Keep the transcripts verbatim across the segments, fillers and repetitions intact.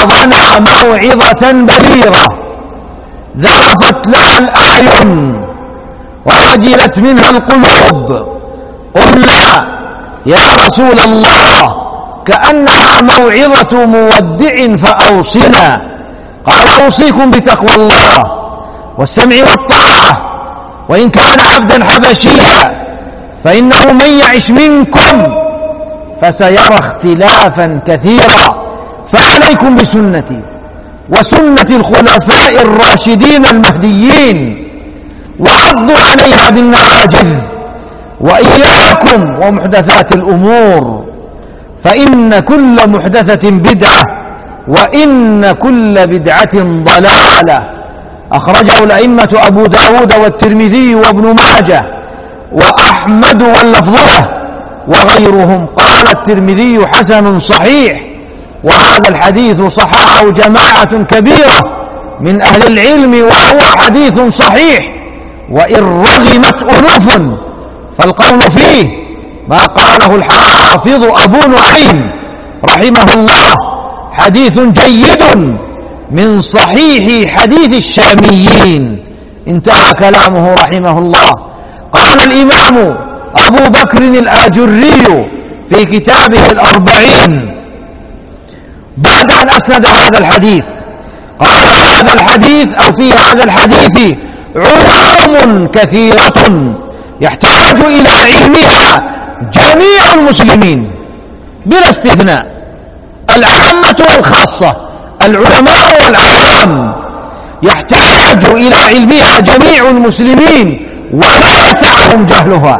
وعظنا موعظة بليغة ذرفت لها الأعين ووجلت منها القلوب. قلنا يا رسول الله كأنها موعظة مودع فأوصنا. قال أوصيكم بتقوى الله والسمع والطاعة، وإن كان عبدا حبشيا فإنه من يعش منكم فسيرى اختلافا كثيرا، فعليكم بسنتي وسنة الخلفاء الراشدين المهديين وعضوا عليها بالنواجذ، وإياكم ومحدثات الأمور، فإن كل محدثة بدعة وإن كل بدعة ضلالة. أخرجه الأئمة أبو داود والترمذي وابن ماجه وأحمد واللفظ له وغيرهم. قال الترمذي حسن صحيح، وهذا الحديث صححه جماعة كبيرة من أهل العلم، وهو حديث صحيح وإن رغمت ألوف، فالقول فيه ما قاله الحافظ أبو نعيم رحمه الله حديث جيد من صحيح حديث الشاميين. انتهى كلامه رحمه الله. قال الإمام أبو بكر الآجري في كتابه الأربعين بعد أن أسند هذا الحديث، قال هذا الحديث أو في هذا الحديث علوم كثيرة يحتاج إلى علمها جميع المسلمين بلا استثناء، العامة والخاصة، العلماء والعوام، يحتاج إلى علمها جميع المسلمين ولا يسعهم جهلها.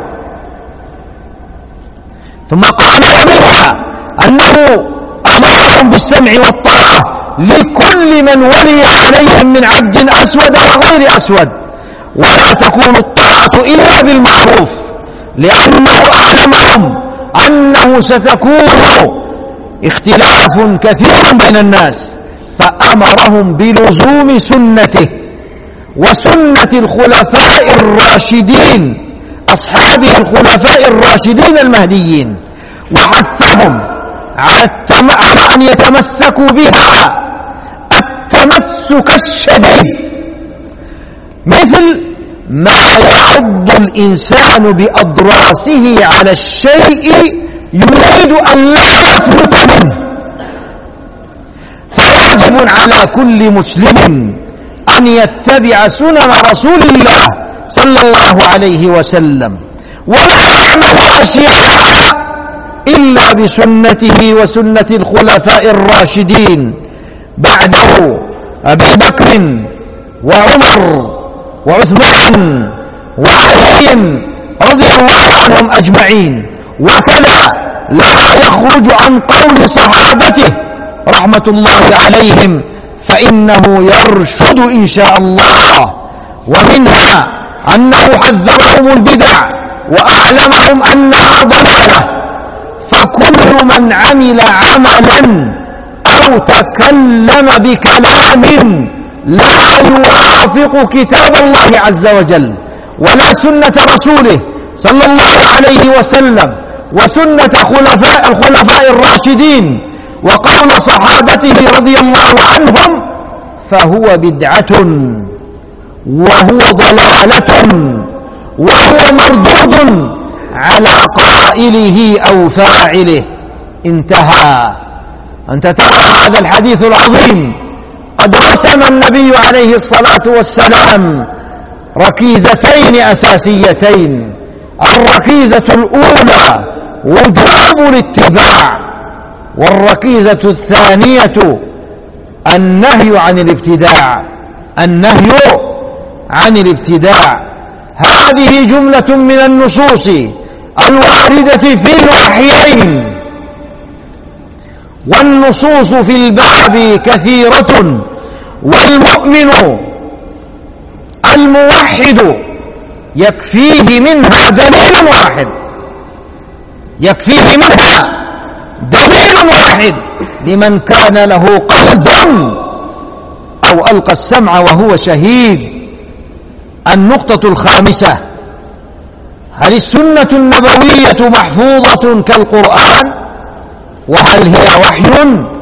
ثم قال ومنها أنه أمرهم بالسمع والطاعة لكل من ولي عليهم من عبد أسود وغير أسود، ولا تكون الطاعة إلا بالمعروف، لأنه أعلمهم أنه ستكون اختلاف كثير بين الناس، فأمرهم بلزوم سنته وسنة الخلفاء الراشدين أصحابه الخلفاء الراشدين المهديين، وحثهم على أن يتمسكوا بها التمسك الشديد، مثل ما يعض الإنسان بأضراسه على الشيء يريد أن لا يفلت منه. فواجب على كل مسلم أن يتبع سنن رسول الله صلى الله عليه وسلم، ولا يعمل أشياء إلا بسنته وسنة الخلفاء الراشدين بعده أبي بكر وعمر وعثمان وعلي رضي الله عنهم أجمعين. وكذا لا يخرج عن قول صحابته رحمة الله عليهم، فإنه يرشد إن شاء الله. ومنها أنه حذرهم البدع وأعلمهم أنها ضلالة، فكل من عمل عملا أو تكلم بكلام لا يوافق كتاب الله عز وجل ولا سنة رسوله صلى الله عليه وسلم وسنة خلفاء الخلفاء الراشدين وقول صحابته رضي الله عنهم، فهو بدعة وهو ضلالة وهو مردود على قائله أو فاعله. انتهى. أنت ترى هذا الحديث العظيم قد رسم النبي عليه الصلاة والسلام ركيزتين أساسيتين. الركيزة الأولى وجوب الاتباع، والركيزة الثانية النهي عن الابتداع. النهي عن الابتداع. هذه جملة من النصوص الواردة في الوحيين، والنصوص في الباب كثيرة، والمؤمن الموحد يكفيه منها دليل واحد، يكفيه منها دليل واحد لمن كان له قلب أو ألقى السمع وهو شهيد. النقطة الخامسة: هل السنة النبوية محفوظة كالقرآن؟ وهل هي وحي